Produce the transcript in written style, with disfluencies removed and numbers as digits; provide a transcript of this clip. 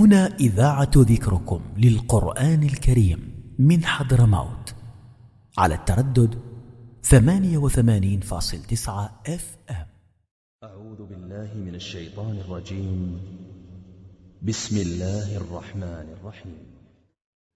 هنا إذاعة ذكركم للقرآن الكريم من حضرموت على التردد 88.9 FM. أعوذ بالله من الشيطان الرجيم. بسم الله الرحمن الرحيم.